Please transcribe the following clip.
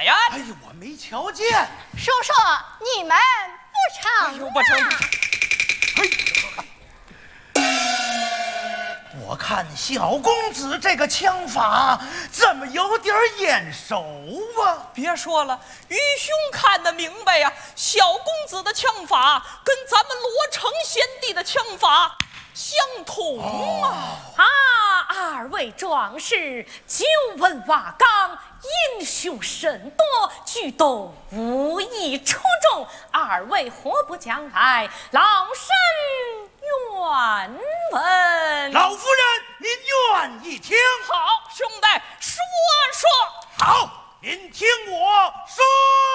呀？ 哎呦，我没瞧见。 叔叔，你们不成？ 哎呦，不成！ 我看小公子这个枪法怎么有点眼熟啊？ 别说了，于兄看得明白呀，小公子的枪法跟咱们罗成贤弟的枪法相同啊！ 二位壮士久闻瓦岗，英雄甚多，举动武艺出众。二位何不将来？老身愿闻。 老夫人，您愿意听？ 好，兄弟，说说。 好，您听我说。